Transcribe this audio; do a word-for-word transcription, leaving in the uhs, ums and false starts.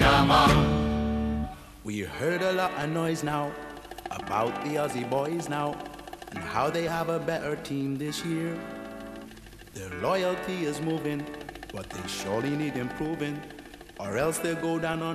come on. We heard a lot of noise now about the Aussie boys now and how they have a better team this year. Their loyalty is moving, but they surely need improving, or else they'll go down on